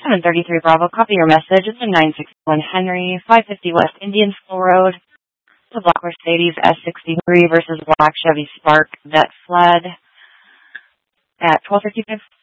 733 Bravo, copy your message. It's a 961 Henry, 550 West Indian School Road. The black Mercedes S63 versus black Chevy Spark that fled at 12:55.